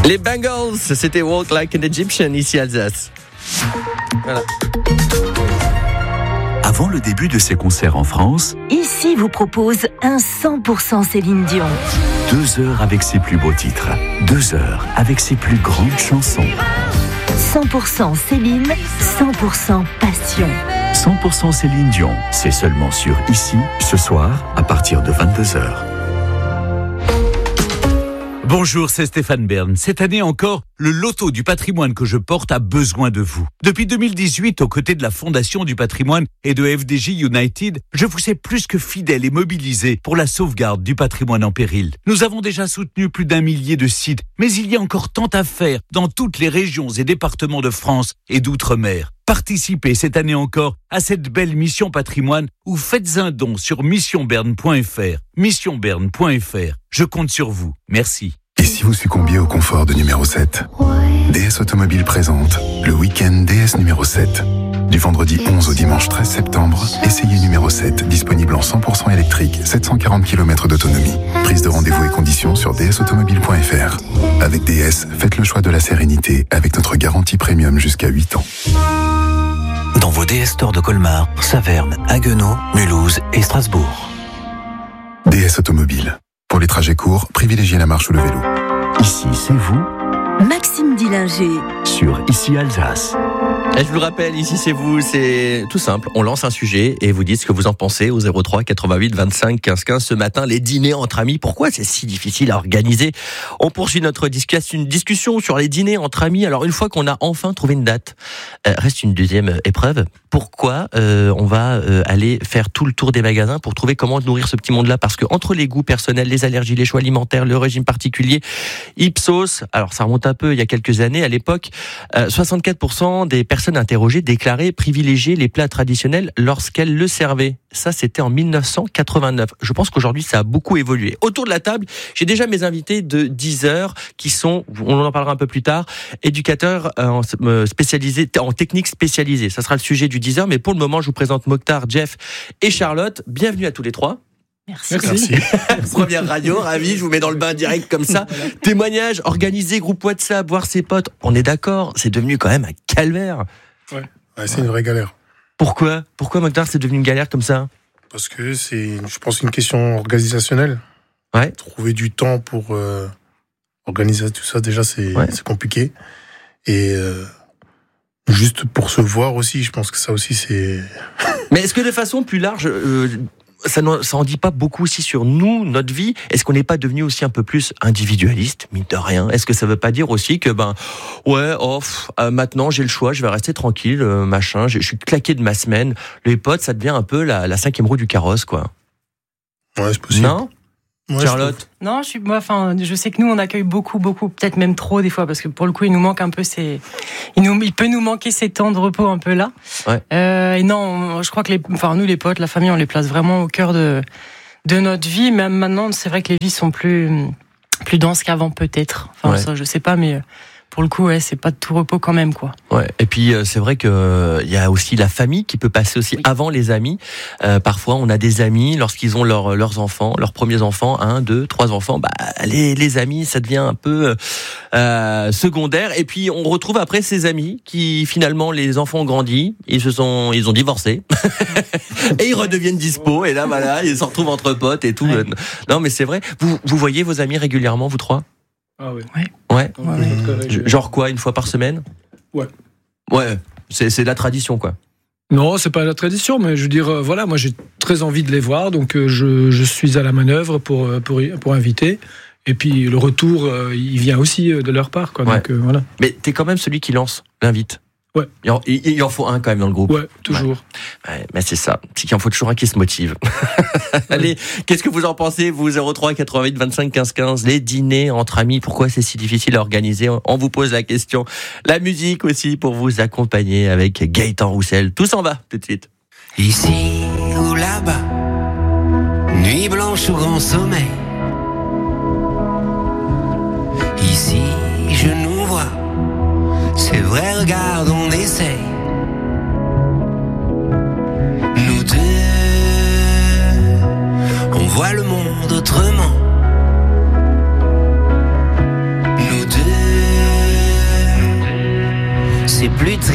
Les Bangles, c'était Walk Like an Egyptian ici Alsace. Voilà. Avant le début de ses concerts en France, Ici vous propose un 100% Céline Dion. 2 heures avec ses plus beaux titres, 2 heures avec ses plus grandes chansons. 100% Céline, 100% passion. 100% Céline Dion, c'est seulement sur Ici, ce soir, à partir de 22h. Bonjour, c'est Stéphane Bern. Cette année encore, le loto du patrimoine que je porte a besoin de vous. Depuis 2018, aux côtés de la Fondation du patrimoine et de FDJ United, je vous sais plus que fidèle et mobilisé pour la sauvegarde du patrimoine en péril. Nous avons déjà soutenu plus d'1 millier de sites, mais il y a encore tant à faire dans toutes les régions et départements de France et d'outre-mer. Participez cette année encore à cette belle mission patrimoine ou faites un don sur missionberne.fr. Missionberne.fr. Je compte sur vous. Merci. Et si vous succombiez au confort de numéro 7 ? DS Automobile présente le week-end DS numéro 7. Du vendredi 11 au dimanche 13 septembre, essayez numéro 7, disponible en 100% électrique, 740 km d'autonomie. Prise de rendez-vous et conditions sur dsautomobile.fr. Avec DS, faites le choix de la sérénité avec notre garantie premium jusqu'à 8 ans. Dans vos DS Stores de Colmar, Saverne, Haguenau, Mulhouse et Strasbourg. DS Automobile. Pour les trajets courts, privilégiez la marche ou le vélo. Ici, c'est vous, Maxime Dillinger. sur Ici Alsace. Et je vous le rappelle, ici c'est vous, c'est tout simple. On lance un sujet et vous dites ce que vous en pensez au 03 88 25 15 15. Ce matin, les dîners entre amis, pourquoi c'est si difficile à organiser ? On poursuit notre discussion sur les dîners entre amis. Alors une fois qu'on a enfin trouvé une date, reste une deuxième épreuve. Pourquoi on va aller faire tout le tour des magasins pour trouver comment nourrir ce petit monde-là ? Parce que entre les goûts personnels, les allergies, les choix alimentaires, le régime particulier, Ipsos, alors ça remonte un peu il y a quelques années, à l'époque, 64% des personnes interrogées déclaraient privilégier les plats traditionnels lorsqu'elles le servaient. Ça, c'était en 1989. Je pense qu'aujourd'hui, ça a beaucoup évolué. Autour de la table, j'ai déjà mes invités de 10 heures qui sont, on en parlera un peu plus tard, éducateurs spécialisés en techniques spécialisées. Ça sera le sujet du 10 heures, mais pour le moment, je vous présente Mokhtar, Jeff et Charlotte. Bienvenue à tous les trois. Merci. Première radio, ravi, je vous mets dans le bain direct comme ça. Témoignage, organisé, groupe WhatsApp, voir ses potes. On est d'accord, c'est devenu quand même un calvaire. Ouais, c'est une vraie galère. Pourquoi Mokhtar, c'est devenu une galère comme ça ? Parce que c'est, je pense, une question organisationnelle. Ouais. Trouver du temps pour organiser tout ça, déjà, c'est compliqué. Et juste pour se voir aussi, je pense que ça aussi, c'est... Mais est-ce que de façon plus large... ça en dit pas beaucoup aussi sur nous, notre vie. Est-ce qu'on n'est pas devenu aussi un peu plus individualiste, mine de rien ? Est-ce que ça veut pas dire aussi que maintenant j'ai le choix, je vais rester tranquille, machin, je suis claqué de ma semaine. Les potes, ça devient un peu la cinquième roue du carrosse, quoi. Ouais, c'est possible. Non ? Ouais, Charlotte ? Non, je sais que nous on accueille beaucoup, peut-être même trop des fois, parce que pour le coup il nous manque un peu il peut nous manquer ces temps de repos un peu là. Ouais. Et non, je crois que nous les potes, la famille, on les place vraiment au cœur de notre vie. Même maintenant, c'est vrai que les vies sont plus denses qu'avant peut-être. Ça, je sais pas, mais pour le coup, c'est pas de tout repos quand même, quoi. Ouais. Et puis c'est vrai que il y a aussi la famille qui peut passer aussi avant les amis. Parfois, on a des amis lorsqu'ils ont leurs enfants, leurs premiers enfants, 1, 2, 3 enfants. Les amis, ça devient un peu secondaire. Et puis on retrouve après ces amis qui finalement les enfants ont grandi, ils ont divorcé et ils redeviennent dispo. Et là, voilà, ils se retrouvent entre potes et tout. Ouais. Non, mais c'est vrai. Vous voyez vos amis régulièrement, vous trois ? Ah oui. Ouais. Genre quoi, une fois par semaine ? Ouais. Ouais, c'est la tradition, quoi. Non, c'est pas la tradition, mais je veux dire, moi j'ai très envie de les voir, donc je suis à la manœuvre pour inviter. Et puis le retour, il vient aussi de leur part, quoi. Ouais. Donc voilà. Mais t'es quand même celui qui lance, l'invite. Ouais. Il en faut un quand même dans le groupe. Ouais, toujours. Ouais, mais c'est ça. C'est qu'il en faut toujours un qui se motive. Allez, qu'est-ce que vous en pensez, vous, 03 88 25 15 15, les dîners entre amis, pourquoi c'est si difficile à organiser ? On vous pose la question. La musique aussi pour vous accompagner avec Gaëtan Roussel. Tout s'en va tout de suite. Ici ou là-bas, nuit blanche ou grand sommeil. Ici, je nous vois. C'est vrai, regarde, on essaye. Nous deux, on voit le monde autrement. Nous deux, c'est plus